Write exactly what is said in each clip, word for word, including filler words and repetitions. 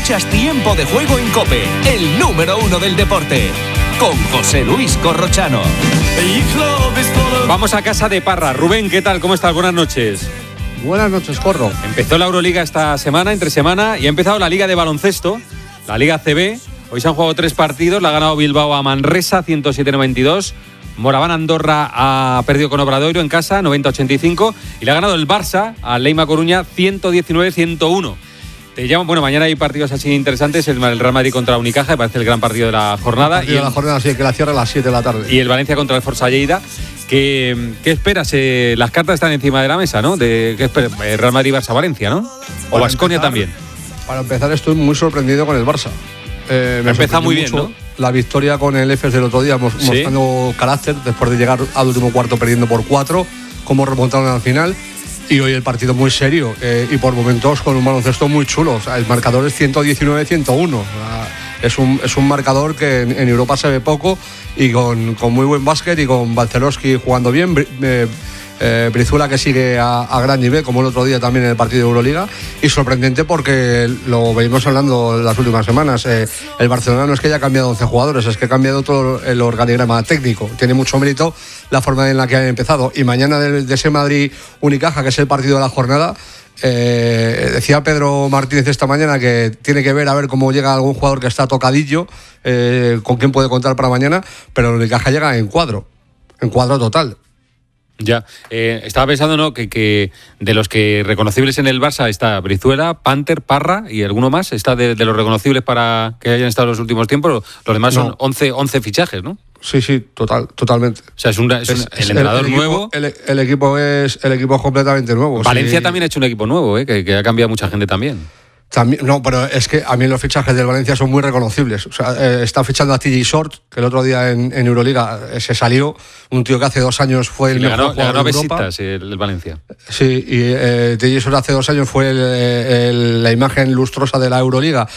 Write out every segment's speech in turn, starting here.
Escuchas Tiempo de Juego en COPE, el número uno del deporte, con José Luis Corrochano. Vamos a casa de Parra. Rubén, ¿qué tal? ¿Cómo estás? Buenas noches. Buenas noches, Corro. Empezó la Euroliga esta semana, entre semana, y ha empezado la Liga de Baloncesto, la Liga C B. Hoy se han jugado tres partidos, la ha ganado Bilbao a Manresa, ciento siete a noventa y dos. Moraván Andorra ha perdido con Obradoiro en casa, noventa a ochenta y cinco. Y le ha ganado el Barça a Leima Coruña, ciento diecinueve a ciento uno. Te llamo, bueno, mañana hay partidos así interesantes, el Real Madrid contra Unicaja, que parece el gran partido de la jornada. El partido y el, de la jornada, sí, que la cierra a las siete de la tarde. Y el Valencia contra el Forza Lleida. ¿Qué, qué esperas? Eh, las cartas están encima de la mesa, ¿no? De, ¿qué esperas? Real Madrid-Barça-Valencia, ¿no? O Baskonia también. Para empezar, estoy muy sorprendido con el Barça. Eh, me Empieza muy bien, ¿no? La victoria con el Efes del otro día, mostrando ¿Sí? carácter, después de llegar al último cuarto perdiendo por cuatro, cómo remontaron al final. Y hoy el partido muy serio eh, y por momentos con un baloncesto muy chulo. O sea, el marcador es ciento diecinueve a ciento uno. O sea, es, un, es un marcador que en, en Europa se ve poco y con, con muy buen básquet y con Balcerowski jugando bien. Eh, Eh, Brizuela que sigue a, a gran nivel, como el otro día también en el partido de Euroliga, y sorprendente porque lo venimos hablando las últimas semanas. Eh, el Barcelona no es que haya cambiado once jugadores, es que ha cambiado todo el organigrama técnico. Tiene mucho mérito la forma en la que han empezado. Y mañana de, de ese Madrid-Unicaja, que es el partido de la jornada, eh, decía Pedro Martínez esta mañana que tiene que ver a ver cómo llega algún jugador que está tocadillo, eh, con quién puede contar para mañana, pero el Unicaja llega en cuadro, en cuadro total. Ya, eh, estaba pensando, ¿no? Que, que de los que reconocibles en el Barça está Brizuela, Panther, Parra y alguno más. Está de, de los reconocibles para que hayan estado en los últimos tiempos. Los demás son no. once, once fichajes, ¿no? Sí, sí, total, totalmente. O sea, es, una, es, es un, el es entrenador el, el nuevo. Equipo, el, el equipo es el equipo es completamente nuevo. Valencia sí. también ha hecho un equipo nuevo, ¿eh? que, que ha cambiado mucha gente también. También, no, pero es que a mí los fichajes del Valencia son muy reconocibles. O sea, eh, están fichando a T J Short, que el otro día en, en Euroliga eh, se salió. Un tío que hace dos años fue el sí, mejor ganó, jugador ganó de Europa. Besitas, el, el Valencia. Sí, y eh, T J Short hace dos años fue el, el, la imagen lustrosa de la Euroliga.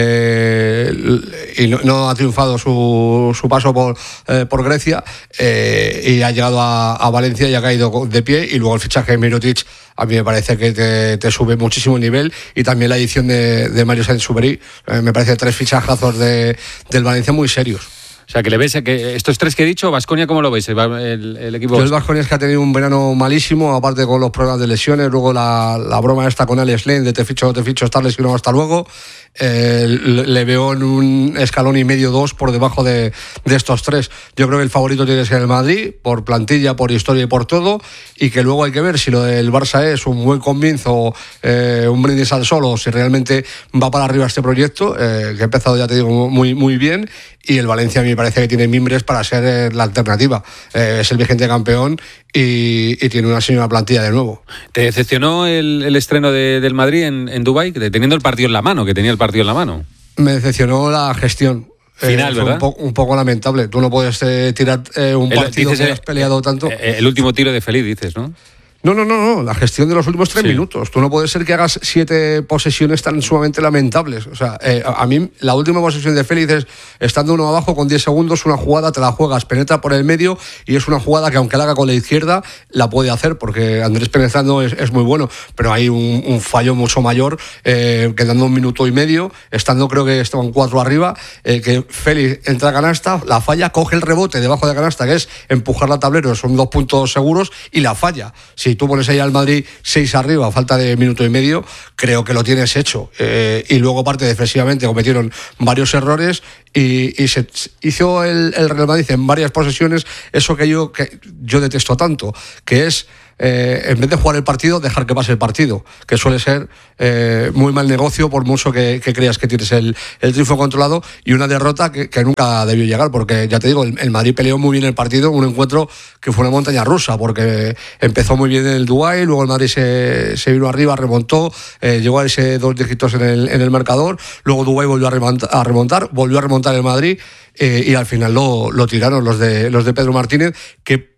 Eh, y no, no ha triunfado su, su paso por, eh, por Grecia. Eh, y ha llegado a, a Valencia y ha caído de pie. Y luego el fichaje de Mirotic, a mí me parece que te, te sube muchísimo el nivel. Y también la edición de, de Mario Sainz-Superi, eh, me parece tres fichajazos de, del Valencia muy serios. O sea, que le ves que estos tres que he dicho, Baskonia, ¿cómo lo veis? El, el, el equipo. Yo el Baskonia es que ha tenido un verano malísimo, aparte con los problemas de lesiones, luego la, la broma esta con Alex Lane de te ficho, te ficho, estar lesionado hasta luego. Eh, le veo en un escalón y medio, dos por debajo de, de estos tres. Yo creo que el favorito tiene que ser el Madrid, por plantilla, por historia y por todo, y que luego hay que ver si lo del Barça es un buen comienzo, eh, un brindis al sol, o si realmente va para arriba este proyecto, eh, que ha empezado, ya te digo, muy, muy bien, y el Valencia a mí me parece que tiene mimbres para ser la alternativa. Eh, es el vigente campeón y, y tiene una señora plantilla de nuevo. ¿Te decepcionó el, el estreno de, del Madrid en, en Dubái, teniendo el partido en la mano, que tenía el partido en la mano? Me decepcionó la gestión. Final, eh, ¿verdad? Un, po- un poco lamentable. Tú no puedes eh, tirar eh, un el, partido que el, has peleado tanto. El último tiro de Feliz, dices, ¿no? No, no, no, no, la gestión de los últimos tres sí. minutos. Tú no puedes ser que hagas siete posesiones tan sumamente lamentables. O sea, eh, a mí la última posesión de Félix es, estando uno abajo con diez segundos, una jugada, te la juegas, penetra por el medio y es una jugada que aunque la haga con la izquierda, la puede hacer porque Andrés penetrando es, es muy bueno, pero hay un, un fallo mucho mayor, eh, quedando un minuto y medio, estando creo que estaban cuatro arriba, eh, que Félix entra a canasta, la falla, coge el rebote debajo de canasta, que es empujar la tablero, son dos puntos seguros, y la falla. Si tú pones ahí al Madrid seis arriba a falta de minuto y medio, creo que lo tienes hecho. Eh, y luego, aparte, defensivamente cometieron varios errores y, y se hizo el, el Real Madrid en varias posesiones eso que yo, que yo detesto tanto, que es eh, en vez de jugar el partido, dejar que pase el partido, que suele ser eh, muy mal negocio por mucho que, que creas que tienes el, el triunfo controlado, y una derrota que, que nunca debió llegar, porque ya te digo, el, el Madrid peleó muy bien el partido, un encuentro que fue una montaña rusa, porque empezó muy bien en el Dubái, luego el Madrid se, se vino arriba, remontó, eh, llegó a ese dos dígitos en el, en el marcador, luego Dubái volvió a remontar, a remontar volvió a remontar el Madrid, eh, y al final lo, lo tiraron los de, los de Pedro Martínez, que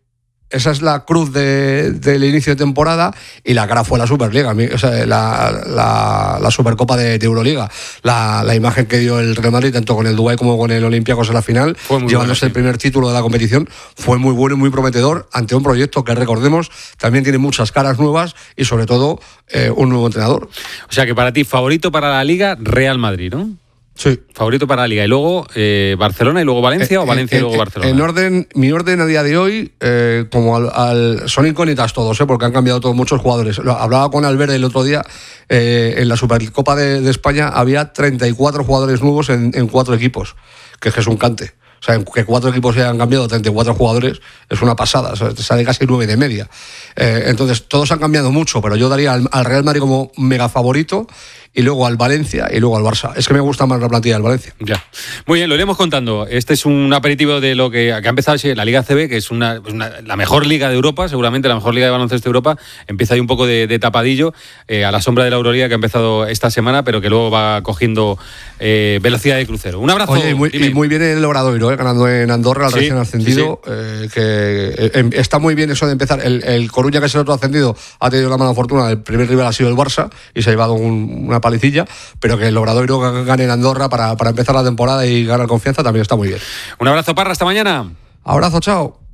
esa es la cruz de, del inicio de temporada, y la cara fue la Superliga, o sea, la, la, la Supercopa de, de Euroliga. La, la imagen que dio el Real Madrid, tanto con el Dubái como con el Olympiacos en la final, llevándose bueno, sí. el primer título de la competición, fue muy bueno y muy prometedor ante un proyecto que, recordemos, también tiene muchas caras nuevas y sobre todo eh, un nuevo entrenador. O sea que para ti, favorito para la Liga, Real Madrid, ¿no? Sí. Favorito para la Liga. Y luego eh, Barcelona y luego Valencia, eh, o Valencia eh, y luego eh, Barcelona. En orden, mi orden a día de hoy, eh, como al, al, son incógnitas todos, eh, porque han cambiado todos muchos jugadores. Lo, hablaba con Albert el otro día, eh, en la Supercopa de, de España había treinta y cuatro jugadores nuevos en, en cuatro equipos, que es que es un cante. O sea, que cuatro equipos se hayan cambiado treinta y cuatro jugadores es una pasada, o sea, sale casi nueve de media. Eh, entonces, todos han cambiado mucho, pero yo daría al, al Real Madrid como mega favorito, y luego al Valencia y luego al Barça. Es que me gusta más la plantilla del Valencia. Ya. Muy bien, lo iremos contando. Este es un aperitivo de lo que, que ha empezado la Liga C B, que es una, una, la mejor liga de Europa, seguramente la mejor liga de baloncesto de Europa. Empieza ahí un poco de, de tapadillo, eh, a la sombra de la Euroliga que ha empezado esta semana, pero que luego va cogiendo eh, velocidad de crucero. Un abrazo. Oye, y, muy, y muy bien el Obradoiro, eh, ganando en Andorra, al sí, recién ascendido. Sí, sí. Eh, que eh, está muy bien eso de empezar. El, el Coruña, que es el otro ascendido, ha tenido la mala fortuna. El primer rival ha sido el Barça y se ha llevado un, una palicilla, pero que el Obradoiro gane en Andorra para, para empezar la temporada y ganar confianza también está muy bien. Un abrazo, Parra, hasta mañana. Abrazo, chao.